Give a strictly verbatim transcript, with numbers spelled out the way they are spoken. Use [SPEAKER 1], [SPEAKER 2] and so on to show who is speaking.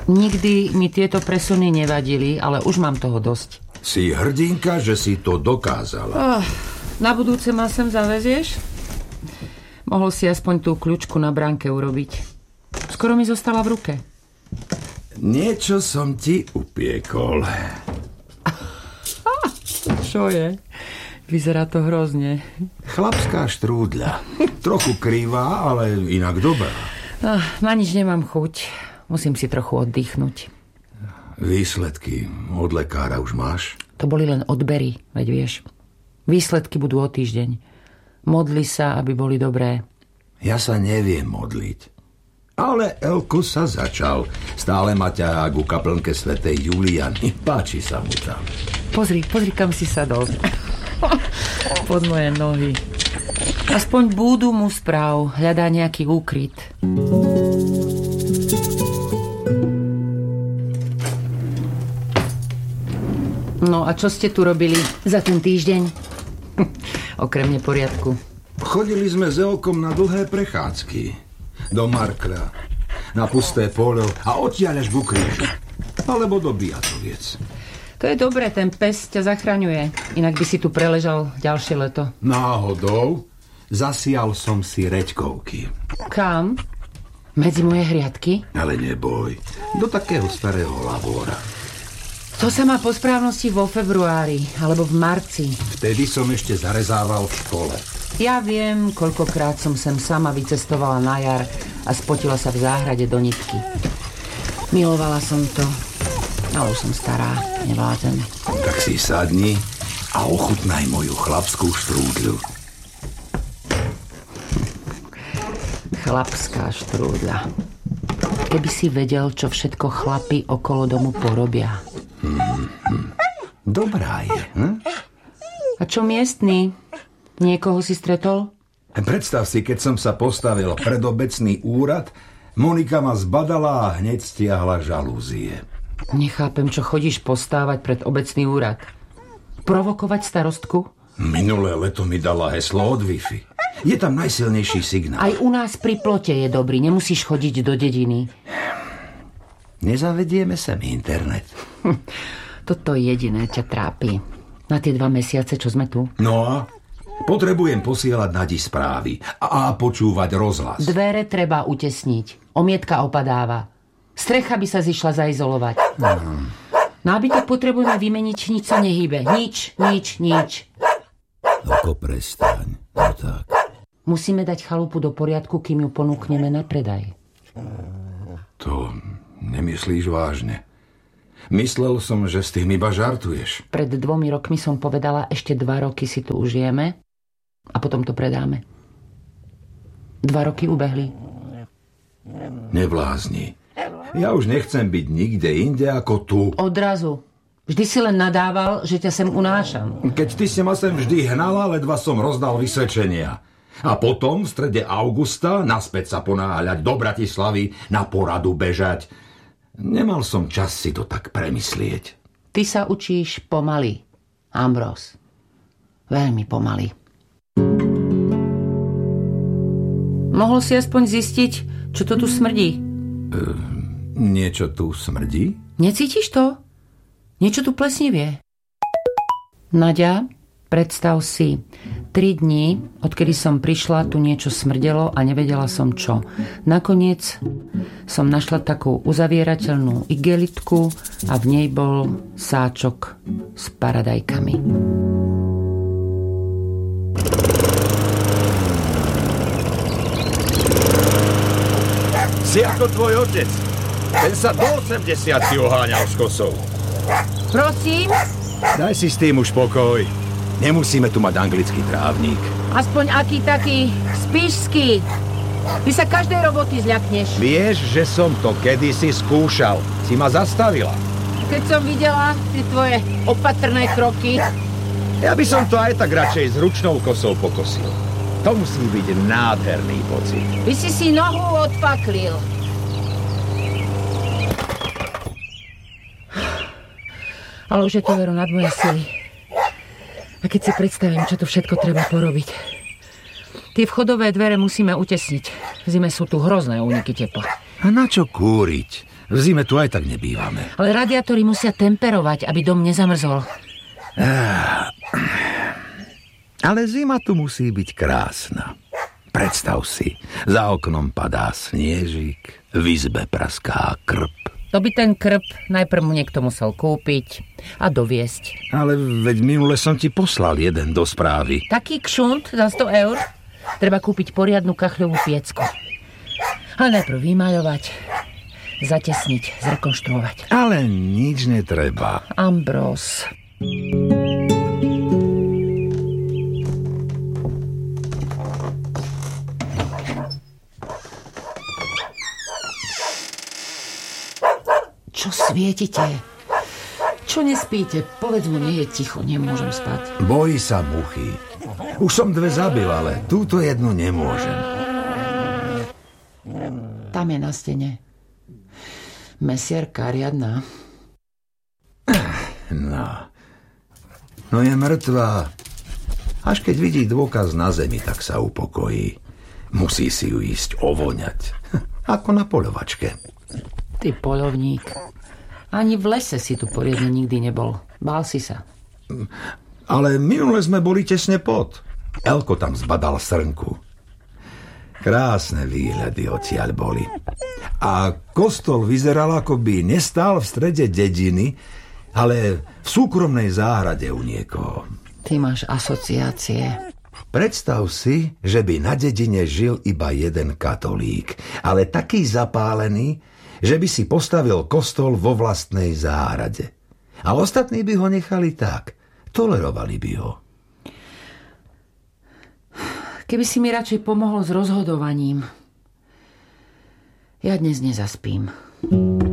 [SPEAKER 1] Nikdy mi tieto presuny nevadili, ale už mám toho dosť.
[SPEAKER 2] Si hrdinka, že si to dokázala.
[SPEAKER 1] Oh, na budúce ma sem zavezieš? Mohol si aspoň tú kľúčku na bránke urobiť. Skoro mi zostala v ruke.
[SPEAKER 2] Niečo som ti upiekol.
[SPEAKER 1] Čo je? Vyzerá to hrozne.
[SPEAKER 2] Chlapská štrúdľa. Trochu krivá, ale inak dobrá.
[SPEAKER 1] Oh, na nič nemám chuť. Musím si trochu oddychnúť.
[SPEAKER 2] Výsledky od lekára už máš?
[SPEAKER 1] To boli len odbery, veď vieš. Výsledky budú o týždeň. Modli sa, aby boli dobré.
[SPEAKER 2] Ja sa neviem modliť. Ale Elko sa začal. Stále ma ťahá ku kaplnke svätej Juliany. Páči sa mu tam.
[SPEAKER 1] Pozri, pozri, kam si sadol. Pod moje nohy. Aspoň búdu mu správ. Hľadá nejaký úkryt. No a čo ste tu robili za ten týždeň? Okrem neporiadku.
[SPEAKER 2] Chodili sme s Elkom na dlhé prechádzky. Do Markra, na pusté pole a odtiaľ až ku krížu. Alebo do Biatoviec.
[SPEAKER 1] To je dobré, ten pes ťa zachraňuje. Inak by si tu preležal ďalšie leto.
[SPEAKER 2] Náhodou zasial som si reďkovky.
[SPEAKER 1] Kam? Medzi moje hriadky?
[SPEAKER 2] Ale neboj, do takého starého labóra.
[SPEAKER 1] To sa má po správnosti vo februári, alebo v marci.
[SPEAKER 2] Vtedy som ešte zarezával v škole.
[SPEAKER 1] Ja viem, koľkokrát som sem sama vycestovala na jar a spotila sa v záhrade do nitky. Milovala som to, ale už som stará, nevládzem.
[SPEAKER 2] Tak si sadni a ochutnaj moju chlapskú štrúdľu.
[SPEAKER 1] Chlapská štrúdľa. Keby si vedel, čo všetko chlapi okolo domu porobia.
[SPEAKER 2] Hmm, hmm. Dobrá je, hm?
[SPEAKER 1] A čo miestny? Niekoho si stretol?
[SPEAKER 2] Predstav si, keď som sa postavil pred obecný úrad, Monika ma zbadala a hneď stiahla žalúzie.
[SPEAKER 1] Nechápem, čo chodíš postávať pred obecný úrad. Provokovať starostku?
[SPEAKER 2] Minulé leto mi dala heslo od Wi-Fi. Je tam najsilnejší signál.
[SPEAKER 1] Aj u nás pri plote je dobrý, nemusíš chodiť do dediny.
[SPEAKER 2] Nezavedieme sem internet.
[SPEAKER 1] Toto jediné ťa trápi. Na tie dva mesiace, čo sme tu.
[SPEAKER 2] No a? Potrebujem posielať na di správy a počúvať rozhlas.
[SPEAKER 1] Dvere treba utesniť. Omietka opadáva. Strecha by sa zišla zaizolovať.
[SPEAKER 2] Mm.
[SPEAKER 1] Nábytok potrebujeme vymeniť, nič sa nehýbe. Nič, nič, nič.
[SPEAKER 2] Ako prestaň. No tak.
[SPEAKER 1] Musíme dať chalupu do poriadku, kým ju ponúkneme na predaj.
[SPEAKER 2] To nemyslíš vážne? Myslel som, že s tým iba žartuješ.
[SPEAKER 1] Pred dvomi rokmi som povedala, ešte dva roky si tu užijeme a potom to predáme. Dva roky ubehli.
[SPEAKER 2] Neblázni. Ja už nechcem byť nikde inde ako tu.
[SPEAKER 1] Odrazu. Vždy si len nadával, že ťa sem unášam.
[SPEAKER 2] Keď ty si ma sem vždy hnala, ledva som rozdal vysvedčenia. A potom v strede augusta naspäť sa ponáhľať do Bratislavy, na poradu bežať. Nemal som čas si to tak premyslieť.
[SPEAKER 1] Ty sa učíš pomaly, Ambrós. Veľmi pomaly. Mohol si aspoň zistiť, čo to tu smrdí? E,
[SPEAKER 2] niečo tu smrdí?
[SPEAKER 1] Necítiš to? Niečo tu plesnivie. Naďa, predstav si, tri dni, odkedy som prišla, tu niečo smrdelo a nevedela som čo. Nakoniec som našla takú uzavierateľnú igelitku a v nej bol sáčok s paradajkami.
[SPEAKER 3] Si ako tvoj otec. Ten sa do osemdesiatky oháňal s kosou.
[SPEAKER 1] Prosím?
[SPEAKER 3] Daj si s tým už pokoj. Nemusíme tu mať anglický trávnik.
[SPEAKER 1] Aspoň aký taký spišský. Ty sa každej roboty zľakneš.
[SPEAKER 3] Vieš, že som to kedysi skúšal. Si ma zastavila.
[SPEAKER 1] Keď som videla tie tvoje opatrné kroky.
[SPEAKER 3] Ja by som to aj tak radšej s ručnou kosou pokosil. To musí byť nádherný pocit.
[SPEAKER 1] By si si nohu odpaklil. Ale už je to vero nad moje sily. A keď si predstavím, čo tu všetko treba porobiť. Tie vchodové dvere musíme utesniť. V zime sú tu hrozné úniky tepla.
[SPEAKER 2] A na čo kúriť? V zime tu aj tak nebývame.
[SPEAKER 1] Ale radiátory musia temperovať, aby dom nezamrzol.
[SPEAKER 2] Ale zima tu musí byť krásna. Predstav si, za oknom padá sniežik, v izbe praská krp.
[SPEAKER 1] To by ten krp najprv mu niekto musel kúpiť a doviesť.
[SPEAKER 2] Ale veď minule som ti poslal jeden do správy.
[SPEAKER 1] Taký kšunt za sto eur? Treba kúpiť poriadnu kachľovú piecku. Ale najprv vymaľovať, zatesniť, zrekonštruovať.
[SPEAKER 2] Ale nič netreba.
[SPEAKER 1] Ambrós. Čo svietite? Čo nespíte? Povedz mu, nie je ticho, nemôžem spať.
[SPEAKER 2] Bojí sa muchy. Už som dve zabil, ale túto jednu nemôžem.
[SPEAKER 1] Tam je na stene. Mesierka riadna.
[SPEAKER 2] No. No je mŕtvá. Až keď vidí dôkaz na zemi, tak sa upokojí. Musí si ju ísť ovoňať. Ako na poľovačke.
[SPEAKER 1] Ty poľovník. Ani v lese si tu poriadne nikdy nebol. Bál si sa.
[SPEAKER 2] Ale minule sme boli tesne pod. Elko tam zbadal srnku. Krásne výhľady odtiaľ boli. A kostol vyzeral, ako by nestál v strede dediny, ale v súkromnej záhrade u niekoho.
[SPEAKER 1] Ty máš asociácie.
[SPEAKER 2] Predstav si, že by na dedine žil iba jeden katolík, ale taký zapálený, že by si postavil kostol vo vlastnej záhrade. A ostatní by ho nechali tak. Tolerovali by ho.
[SPEAKER 1] Keby si mi radšej pomohol s rozhodovaním. Ja dnes nezaspím.